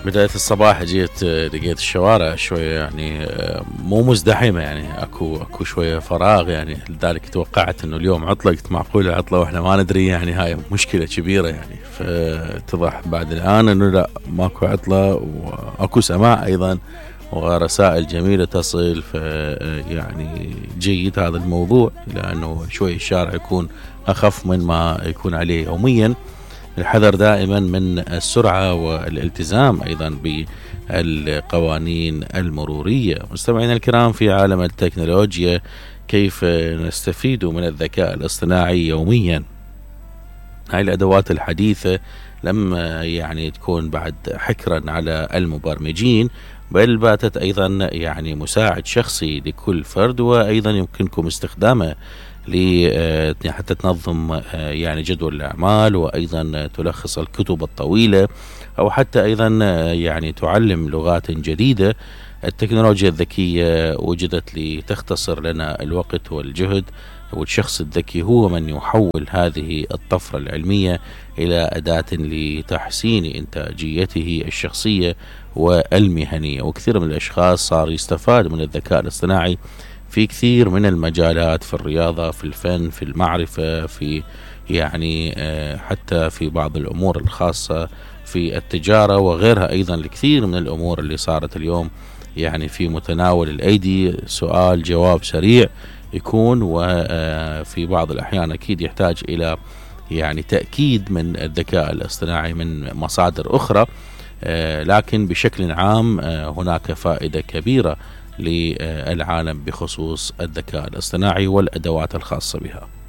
بداية الصباح جيت لقيت الشوارع شوية يعني مو مزدحمة، يعني اكو شوية فراغ، يعني لذلك توقعت انه اليوم عطلة. قلت معقولة عطلة واحنا ما ندري؟ يعني هاي مشكلة كبيرة يعني. فاتضح بعد الان انه لا، ماكو عطلة واكو سماع ايضا ورسائل جميلة تصل. يعني جيد هذا الموضوع، لانه شوي الشارع يكون اخف من ما يكون عليه يوميا. الحذر دائما من السرعة والالتزام أيضا بالقوانين المرورية. مستمعينا الكرام، في عالم التكنولوجيا كيف نستفيد من الذكاء الاصطناعي يوميا؟ هاي الأدوات الحديثة لم يعني تكون بعد حكرا على المبرمجين، بل باتت أيضا يعني مساعد شخصي لكل فرد، وأيضا يمكنكم استخدامه حتى تنظم يعني جدول الأعمال، وأيضا تلخص الكتب الطويلة، أو حتى أيضا يعني تعلم لغات جديدة. التكنولوجيا الذكية وجدت لتختصر لنا الوقت والجهد، والشخص الذكي هو من يحول هذه الطفرة العلمية إلى أداة لتحسين إنتاجيته الشخصية والمهنية. وكثير من الأشخاص صار يستفاد من الذكاء الاصطناعي في كثير من المجالات، في الرياضة، في الفن، في المعرفة، في يعني حتى في بعض الأمور الخاصة في التجارة وغيرها. أيضا الكثير من الأمور اللي صارت اليوم يعني في متناول الأيدي، سؤال جواب سريع يكون، وفي بعض الأحيان أكيد يحتاج إلى يعني تأكيد من الذكاء الاصطناعي من مصادر أخرى. لكن بشكل عام هناك فائدة كبيرة للعالم بخصوص الذكاء الاصطناعي والأدوات الخاصة بها.